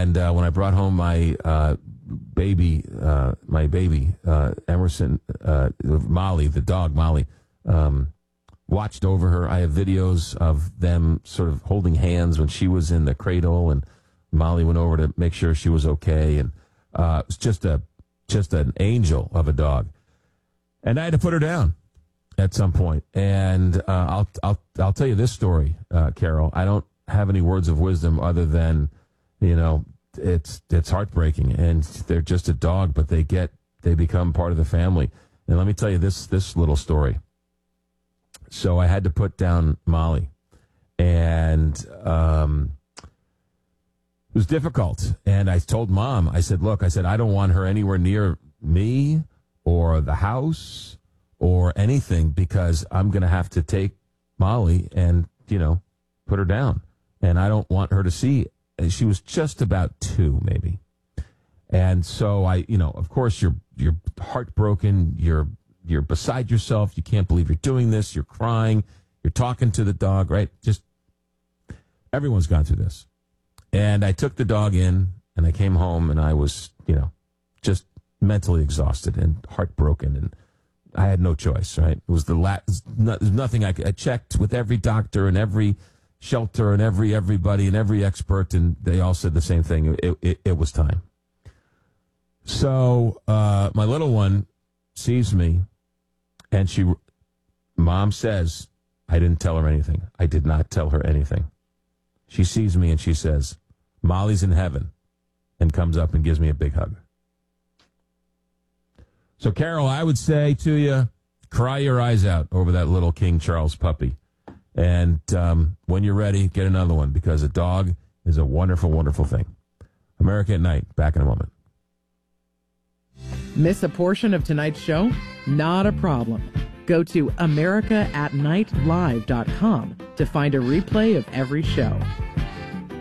And when I brought home my baby, Emerson, Molly, the dog, Molly, watched over her. I have videos of them sort of holding hands when she was in the cradle, and Molly went over to make sure she was okay. And it was just an angel of a dog. And I had to put her down at some point. And I'll tell you this story, Carol. I don't have any words of wisdom other than, it's heartbreaking, and they're just a dog, but they become part of the family. And let me tell you this little story. So I had to put down Molly, and it was difficult. And I told Mom, I said, look, I don't want her anywhere near me or the house or anything, because I'm going to have to take Molly and, put her down. And I don't want her to see. And she was just about 2, maybe. And so of course you're heartbroken. You're beside yourself. You can't believe you're doing this. You're crying. You're talking to the dog, right? Just everyone's gone through this. And I took the dog in, and I came home, and I was, just mentally exhausted and heartbroken, and I had no choice, right? It was nothing I checked with every doctor and every shelter and everybody and every expert, and they all said the same thing. It was time. So my little one sees me, and Mom says, I didn't tell her anything. I did not tell her anything. She sees me and she says, Molly's in heaven, and comes up and gives me a big hug. So, Carol, I would say to you, cry your eyes out over that little King Charles puppy. And when you're ready, get another one, because a dog is a wonderful, wonderful thing. America at Night, back in a moment. Miss a portion of tonight's show? Not a problem. Go to AmericaAtNightLive.com to find a replay of every show.